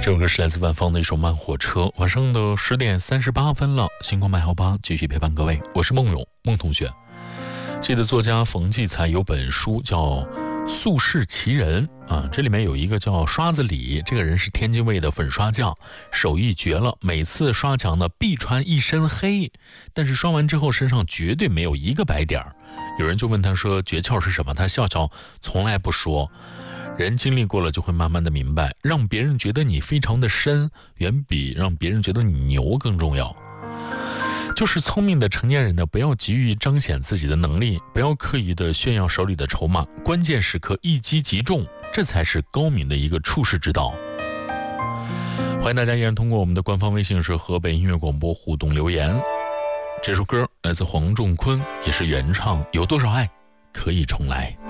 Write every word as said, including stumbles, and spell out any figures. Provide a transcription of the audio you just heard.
这首歌是来自万芳的一首慢火车。晚上的十点三十八分了，星光麦好吧继续陪伴各位，我是孟勇孟同学。记得作家冯骥才有本书叫《素世奇人》啊，这里面有一个叫刷子李，这个人是天津卫的粉刷匠，手艺绝了，每次刷墙呢必穿一身黑，但是刷完之后身上绝对没有一个白点儿。有人就问他说诀窍是什么，他笑笑从来不说。人经历过了就会慢慢的明白，让别人觉得你非常的深，远比让别人觉得你牛更重要。就是聪明的成年人呢，不要急于彰显自己的能力，不要刻意的炫耀手里的筹码，关键时刻一击即中，这才是高明的一个处世之道。欢迎大家依然通过我们的官方微信是河北音乐广播互动留言。这首歌来自黄仲坤，也是原唱，有多少爱可以重来。